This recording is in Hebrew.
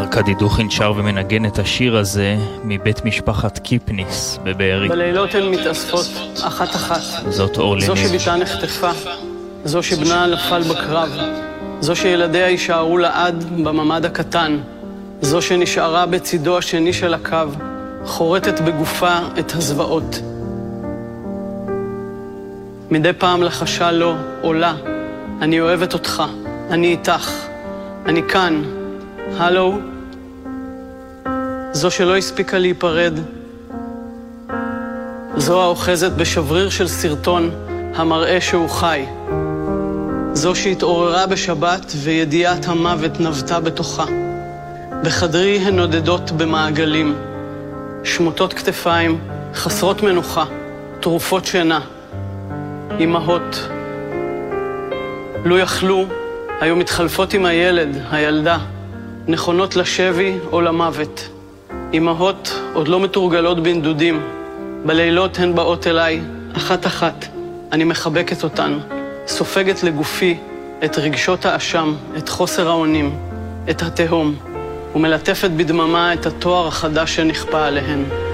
ארכדי דוכין שר ומנגן את השיר הזה מבית משפחת קיפניס בבארי. בלילות הן מתאספות אחת אחת. זאת אורלי זו ניב. שביתה נחטפה, זו שבנה נפל בקרב, זו שילדיה יישארו לעד בממד הקטן, זו שנשארה בצידו השני של הקו, חורטת בגופה את הזוועות. מדי פעם לחשה לו, עולה, אני אוהבת אותך, אני איתך, אני כאן, הלו. זו שלא הספיקה להיפרד, זו האוחזת בשבריר של סרטון המראה שהוא חי, זו שהתעוררה בשבת וידיעת המוות נבטה בתוכה. בחדרי הן נודדות במעגלים, שמוטות כתפיים, חסרות מנוחה, תרופות שינה. אמהות, לו יכלו, היו מתחלפות עם הילד, הילדה, נכונות לשבי או למוות. אמהות עוד לא מתורגלות בנדודים, בלילות הן באות אליי, אחת אחת. אני מחבקת אותן, סופגת לגופי את רגשות האשם, את חוסר האונים, את התהום, ומלטפת בדממה את התואר החדש שנכפה עליהן.